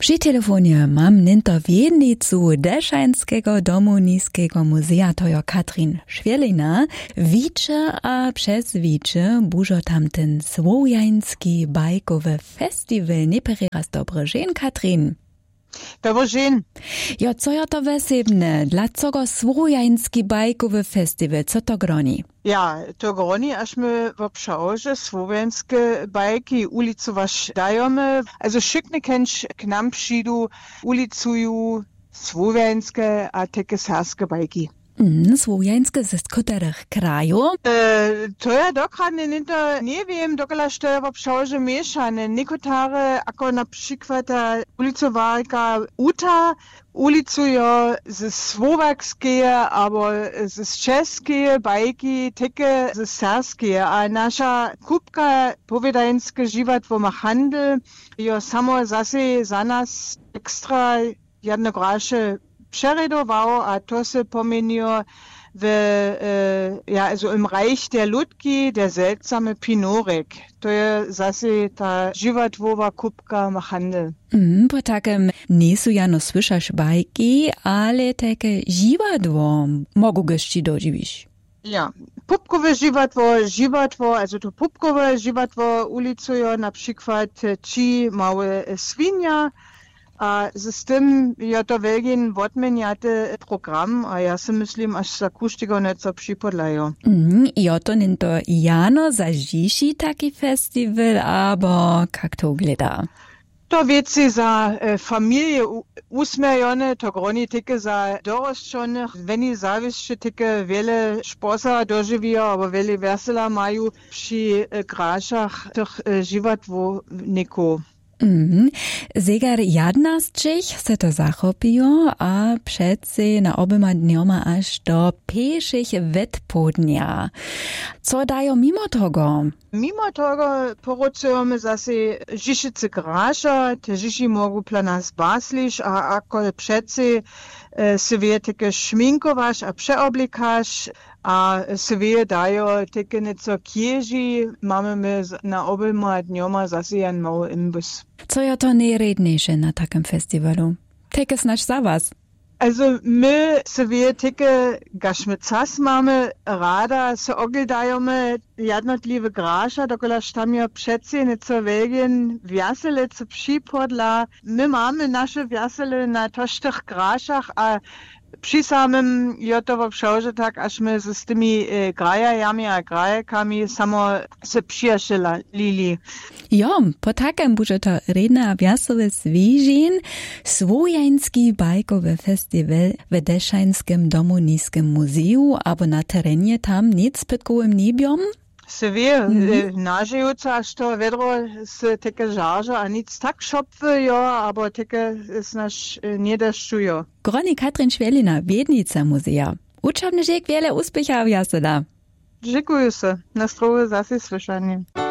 Przy telefonie mam nento wiednicu Deszajnskiego domu niskiego muzea, to jo Katrin Švjelina. Wicze a przez wicze bużo tamten słowiański bajkowy festiwal. Nie raz dobry dzień, Katrin. Dobry dzień. Jo, co jo to wesebne? Dlaczego słowiański bajkowy festiwal? Co to groni? Ja, to groni, aż my w obszarze słowiańskie bajki ulicować dajemy. Also szykny kęć k nam przyjdą, ulicują słowiańskie a takie serskie bajki. Słowiańskie ze których krajów? To ja dokładnie nie wiem, dokąd to w obszarze mieszane. Niektóre, jako na przykład ulicowarka Uta, ulicują ze słowakskie albo ze czeskie bajki, takie ze serskie. A nasza kubka powiedańskie żywatwo ma handel, jo samo zase za nas ekstra jednograsze przeredował, a to se pomeniło also im Reich der Ludki, der seltsame Pinorek. To je zase ta żywatwowa kubka ma handel. Po takim nisu jano słyszasz bajki, ale takie żywatwo mogą gości dożywić. Ja, pupkowe żywatwo, also to pupkowe żywatwo ulicują na przykład ci małe swinia, a z tym ja to wielkin odmieniate program, a ja si myslím, až sa kuštigo něco připodlajo. Jo, to nie to jano zažiši taki festiwal, abo jak to gleda? To věci za familie usmerjone, to groni tyke za dorosčone, veni závisče tyke vele šposa doživijo, abo vele vesela majú při grašach těch životvornikov. Zegar 11 se to zachopiło, a przece na oboma dnioma aż do pieszych wetpodnia. Co dają mimo tego? Mimo tego poručujemy zase Žišice graša, te Žiši mogu planas basliš, a ako przece se vie teke šminkovaš a přeoblikaš, a se vie dajo teke něco kieži, máme my na oboma dňoma zase jen mały imbus. Co je to najredniejsze na takim festiwalu? Teke znaš za was? Also my se vie teke gašmecas máme rada, se ogledajome jednotliwe graša, dokolaž tam je přeci něco velgen vjasele, co připodla. My máme naše vjasele na toštych grašach a przy samym je to w obszarze tak, aż my z tymi grajajami a grajakami samo se przyjaźnili. Jo, po takim bude to redna wjasowe zwierzin, słowiański bajkowy festiwal w Deszajnskim domu niskim muzeum, abo na terenie tam nic pytkowym niebiom? Se wie, nažejuca, aż to vedro se teke žarža, a nic tak šopvejo, abo teke znaš nie deščujo. Groni Katrin Švjelina, wiednica muzea. Učebny žek wiele uspěcha v jasela. Dziękuję se, na zdrowie zase słyszanie.